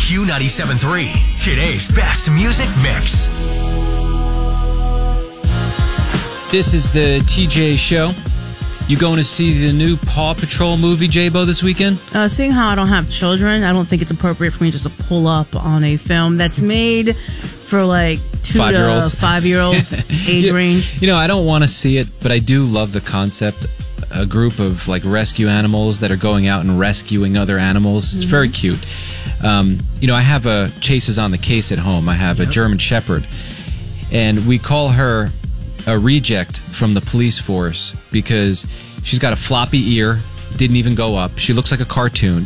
Q97.3, today's best music mix. This is the TJ Show. You going to see the new Paw Patrol movie, J-Bo, this weekend? Seeing how I don't have children, I don't think it's appropriate for me just to pull up on a film that's made for like 2 to 5-year-olds age range. You know, I don't want to see it, but I do love the concept. A group of like rescue animals that are going out and rescuing other animals. It's very cute. You know, I have a Chases on the Case at home. I have a German Shepherd, and we call her a reject from the police force because she's got a floppy ear, didn't even go up. She looks like a cartoon.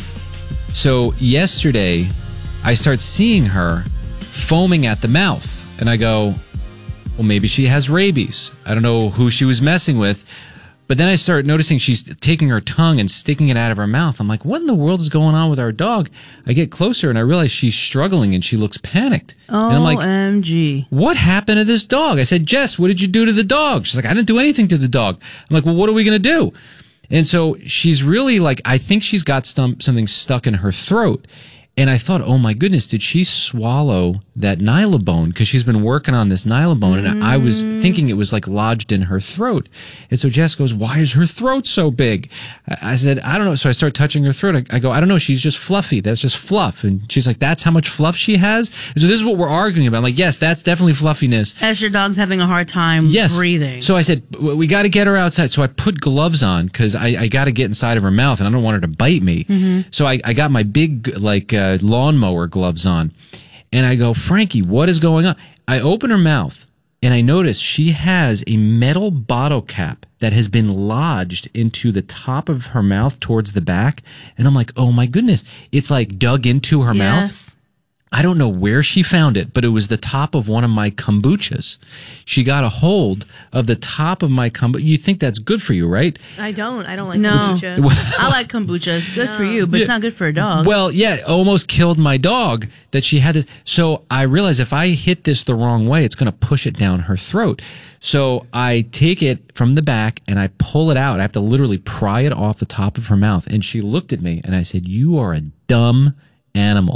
So yesterday, I start seeing her foaming at the mouth, and I go, well, maybe she has rabies. I don't know who she was messing with. But then I start noticing she's taking her tongue and sticking it out of her mouth. I'm like, what in the world is going on with our dog? I get closer and I realize she's struggling and she looks panicked. And I'm like, OMG. what happened to this dog? I said, Jess, what did you do to the dog? She's like, I didn't do anything to the dog. I'm like, well, what are we going to do? And so she's really like, I think she's got something stuck in her throat. And I thought, oh my goodness, did she swallow that Nylabone? Because she's been working on this Nylabone, and I was thinking it was like lodged in her throat. And so Jess goes, why is her throat so big? I said, I don't know. So I start touching her throat. I go, I don't know. She's just fluffy. That's just fluff. And she's like, that's how much fluff she has? And so this is what we're arguing about. I'm like, yes, that's definitely fluffiness. As your dog's having a hard time breathing. So I said, we got to get her outside. So I put gloves on because I got to get inside of her mouth, and I don't want her to bite me. So I got my big, lawnmower gloves on, and I go, Frankie, what is going on? I open her mouth and I notice she has a metal bottle cap that has been lodged into the top of her mouth towards the back, and I'm like, oh my goodness, it's like dug into her mouth. I don't know where she found it, but it was the top of one of my kombuchas. She got a hold of the top of my kombucha. You think that's good for you, right? I don't like kombucha. I like kombucha. It's good for you, but it's not good for a dog. Well, yeah, it almost killed my dog that she had this. So I realized if I hit this the wrong way, it's going to push it down her throat. So I take it from the back and I pull it out. I have to literally pry it off the top of her mouth. And she looked at me and I said, you are a dumb animal.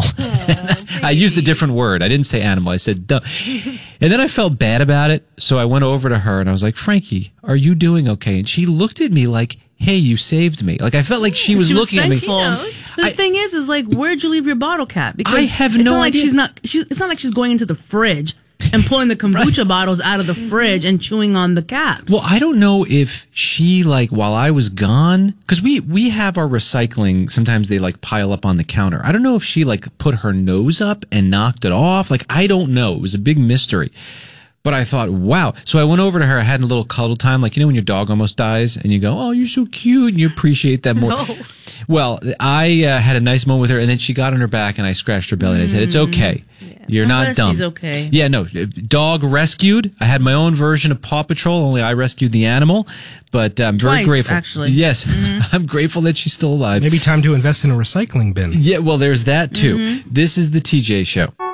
I used a different word. I didn't say animal. I said dumb. And then I felt bad about it. So I went over to her and I was like, Frankie, are you doing okay? And she looked at me like, hey, you saved me. Like I felt like she was looking at me. But the thing is like, where'd you leave your bottle cap? Because I have no idea. It's not like she's going into the fridge and pulling the kombucha bottles out of the fridge and chewing on the caps. Well, I don't know if she, while I was gone, because we have our recycling, sometimes they, pile up on the counter. I don't know if she, put her nose up and knocked it off. I don't know. It was a big mystery. But I thought, wow. So I went over to her. I had a little cuddle time. When your dog almost dies and you go, oh, you're so cute. And you appreciate that more. No. Well, I had a nice moment with her, and then she got on her back and I scratched her belly and I said, it's okay. Yeah. You're not dumb. She's okay. Yeah, no. Dog rescued. I had my own version of Paw Patrol, only I rescued the animal. But I'm very grateful. Actually. Yes. I'm grateful that she's still alive. Maybe time to invest in a recycling bin. Yeah, well, there's that too. This is the TJ Show.